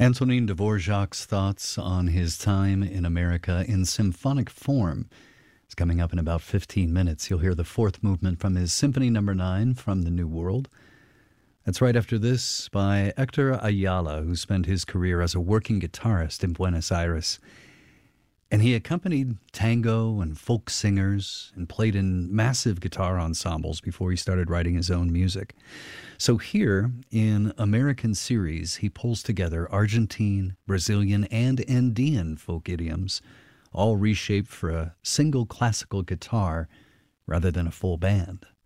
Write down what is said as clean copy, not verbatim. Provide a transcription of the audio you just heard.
Antonin Dvorak's thoughts on his time in America in symphonic form is coming up in about 15 minutes. You'll hear the fourth movement from his Symphony No. 9 from the New World. That's right after this by Hector Ayala, who spent his career as a working guitarist in Buenos Aires. And he accompanied tango and folk singers and played in massive guitar ensembles before he started writing his own music. So here, in American Series, he pulls together Argentine, Brazilian, and Andean folk idioms, all reshaped for a single classical guitar rather than a full band.